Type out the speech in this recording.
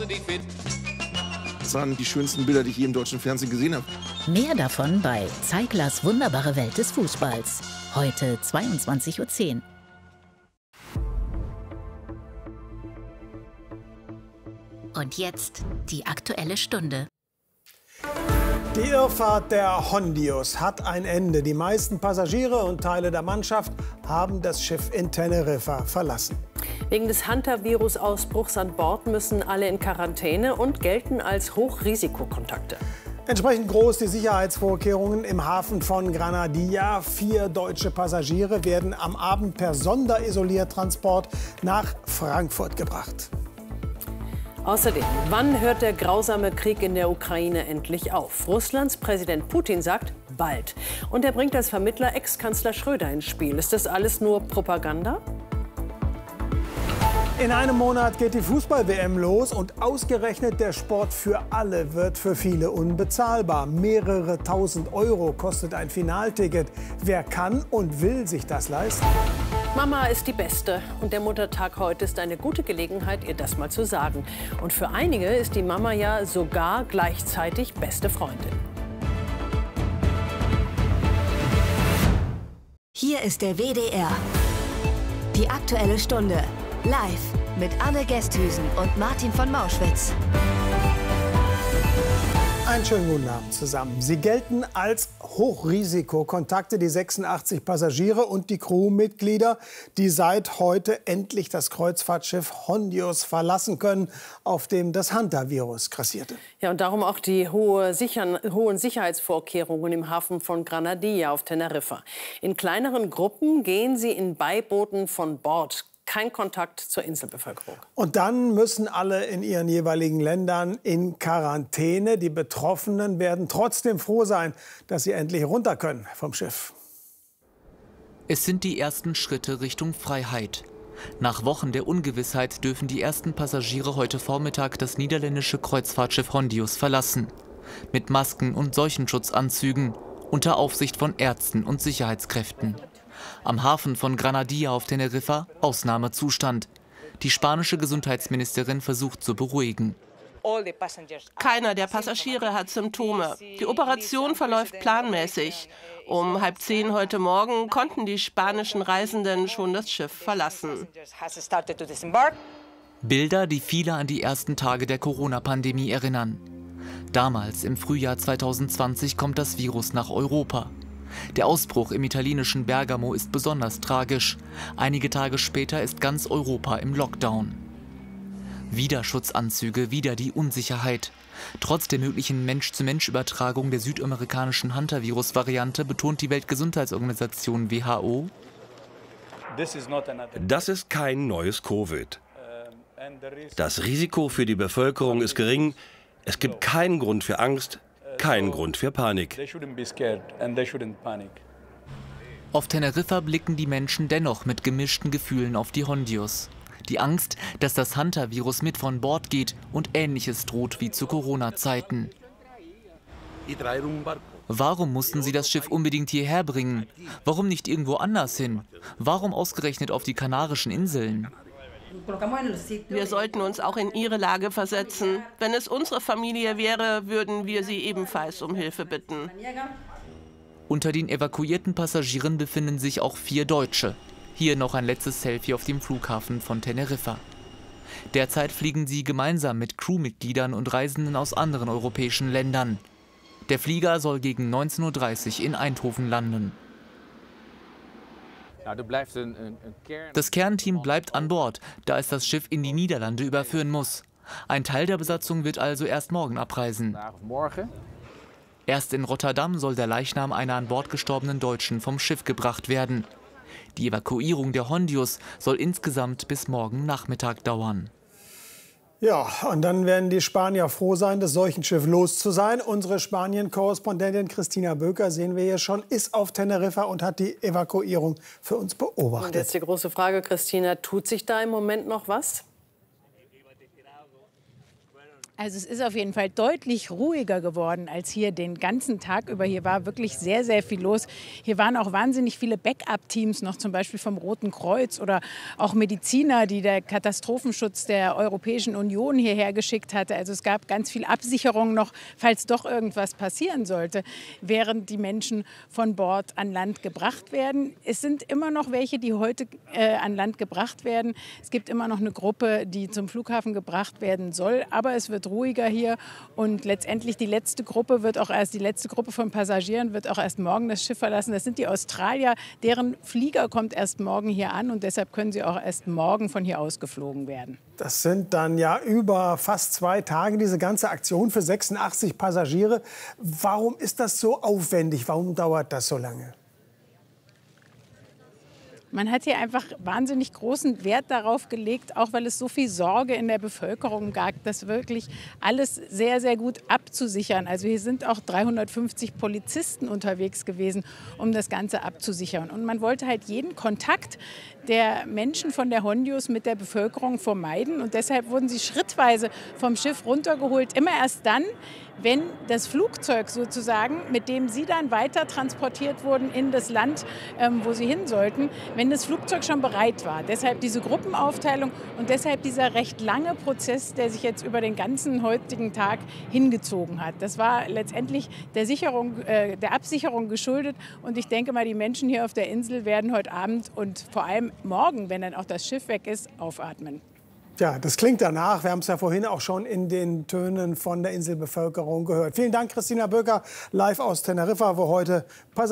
Das waren die schönsten Bilder, die ich je im deutschen Fernsehen gesehen habe. Mehr davon bei Zeiglers wunderbare Welt des Fußballs. Heute 22:10 Uhr. Und jetzt die Aktuelle Stunde. Die Irrfahrt der Hondius hat ein Ende. Die meisten Passagiere und Teile der Mannschaft haben das Schiff in Teneriffa verlassen. Wegen des Hunter-Virus-Ausbruchs an Bord müssen alle in Quarantäne und gelten als Hochrisikokontakte. Entsprechend groß die Sicherheitsvorkehrungen im Hafen von Granadilla. 4 deutsche Passagiere werden am Abend per Sonderisoliertransport nach Frankfurt gebracht. Außerdem, wann hört der grausame Krieg in der Ukraine endlich auf? Russlands Präsident Putin sagt, bald. Und er bringt als Vermittler Ex-Kanzler Schröder ins Spiel. Ist das alles nur Propaganda? In einem Monat geht die Fußball-WM los und ausgerechnet der Sport für alle wird für viele unbezahlbar. Mehrere tausend Euro kostet ein Finalticket. Wer kann und will sich das leisten? Mama ist die Beste und der Muttertag heute ist eine gute Gelegenheit, ihr das mal zu sagen. Und für einige ist die Mama ja sogar gleichzeitig beste Freundin. Hier ist der WDR. Die Aktuelle Stunde. Live mit Anne Gesthüsen und Martin von Mauschwitz. Einen schönen guten Abend zusammen. Sie gelten als Hochrisikokontakte, die 86 Passagiere und die Crewmitglieder, die seit heute endlich das Kreuzfahrtschiff Hondius verlassen können, auf dem das Hunter-Virus grassierte. Ja, und darum auch die hohen Sicherheitsvorkehrungen im Hafen von Granadilla auf Teneriffa. In kleineren Gruppen gehen sie in Beibooten von Bord. Kein Kontakt zur Inselbevölkerung. Und dann müssen alle in ihren jeweiligen Ländern in Quarantäne. Die Betroffenen werden trotzdem froh sein, dass sie endlich runter können vom Schiff. Es sind die ersten Schritte Richtung Freiheit. Nach Wochen der Ungewissheit dürfen die ersten Passagiere heute Vormittag das niederländische Kreuzfahrtschiff Hondius verlassen. Mit Masken und Seuchenschutzanzügen, unter Aufsicht von Ärzten und Sicherheitskräften. Am Hafen von Granadilla auf Teneriffa Ausnahmezustand. Die spanische Gesundheitsministerin versucht zu beruhigen. Keiner der Passagiere hat Symptome. Die Operation verläuft planmäßig. Um 9:30 heute Morgen konnten die spanischen Reisenden schon das Schiff verlassen. Bilder, die viele an die ersten Tage der Corona-Pandemie erinnern. Damals, im Frühjahr 2020, kommt das Virus nach Europa. Der Ausbruch im italienischen Bergamo ist besonders tragisch. Einige Tage später ist ganz Europa im Lockdown. Wieder Schutzanzüge, wieder die Unsicherheit. Trotz der möglichen Mensch-zu-Mensch-Übertragung der südamerikanischen Hunter-Virus-Variante betont die Weltgesundheitsorganisation WHO: Das ist kein neues Covid. Das Risiko für die Bevölkerung ist gering. Es gibt keinen Grund für Angst. Kein Grund für Panik. Auf Teneriffa blicken die Menschen dennoch mit gemischten Gefühlen auf die Hondius. Die Angst, dass das Hunter-Virus mit von Bord geht und Ähnliches droht wie zu Corona-Zeiten. Warum mussten sie das Schiff unbedingt hierher bringen? Warum nicht irgendwo anders hin? Warum ausgerechnet auf die Kanarischen Inseln? Wir sollten uns auch in ihre Lage versetzen. Wenn es unsere Familie wäre, würden wir sie ebenfalls um Hilfe bitten. Unter den evakuierten Passagieren befinden sich auch 4 Deutsche. Hier noch ein letztes Selfie auf dem Flughafen von Teneriffa. Derzeit fliegen sie gemeinsam mit Crewmitgliedern und Reisenden aus anderen europäischen Ländern. Der Flieger soll gegen 19:30 Uhr in Eindhoven landen. Das Kernteam bleibt an Bord, da es das Schiff in die Niederlande überführen muss. Ein Teil der Besatzung wird also erst morgen abreisen. Erst in Rotterdam soll der Leichnam einer an Bord gestorbenen Deutschen vom Schiff gebracht werden. Die Evakuierung der Hondius soll insgesamt bis morgen Nachmittag dauern. Ja, und dann werden die Spanier froh sein, das Seuchenschiff los zu sein. Unsere Spanien-Korrespondentin Christina Böker, sehen wir hier schon, ist auf Teneriffa und hat die Evakuierung für uns beobachtet. Und jetzt die große Frage, Christina, tut sich da im Moment noch was? Also es ist auf jeden Fall deutlich ruhiger geworden als hier den ganzen Tag über. Hier war wirklich sehr, sehr viel los. Hier waren auch wahnsinnig viele Backup-Teams noch, zum Beispiel vom Roten Kreuz oder auch Mediziner, die der Katastrophenschutz der Europäischen Union hierher geschickt hatte. Also es gab ganz viel Absicherung noch, falls doch irgendwas passieren sollte, während die Menschen von Bord an Land gebracht werden. Es sind immer noch welche, die heute an Land gebracht werden. Es gibt immer noch eine Gruppe, die zum Flughafen gebracht werden soll, aber es wird ruhiger hier und letztendlich die letzte Gruppe von Passagieren wird auch erst morgen das Schiff verlassen. Das sind die Australier, deren Flieger kommt erst morgen hier an und deshalb können sie auch erst morgen von hier aus geflogen werden. Das sind dann ja über fast 2 Tage diese ganze Aktion für 86 Passagiere. Warum ist das so aufwendig? Warum dauert das so lange? Man hat hier einfach wahnsinnig großen Wert darauf gelegt, auch weil es so viel Sorge in der Bevölkerung gab, das wirklich alles sehr, sehr gut abzusichern. Also hier sind auch 350 Polizisten unterwegs gewesen, um das Ganze abzusichern. Und man wollte halt jeden Kontakt der Menschen von der Hondius mit der Bevölkerung vermeiden. Und deshalb wurden sie schrittweise vom Schiff runtergeholt. Immer erst dann, wenn das Flugzeug sozusagen, mit dem sie dann weiter transportiert wurden in das Land, wo sie hin sollten, wenn das Flugzeug schon bereit war. Deshalb diese Gruppenaufteilung und deshalb dieser recht lange Prozess, der sich jetzt über den ganzen heutigen Tag hingezogen hat. Das war letztendlich der Absicherung geschuldet. Und ich denke mal, die Menschen hier auf der Insel werden heute Abend und vor allem morgen, wenn dann auch das Schiff weg ist, aufatmen. Ja, das klingt danach. Wir haben es ja vorhin auch schon in den Tönen von der Inselbevölkerung gehört. Vielen Dank, Christina Böker, live aus Teneriffa, wo heute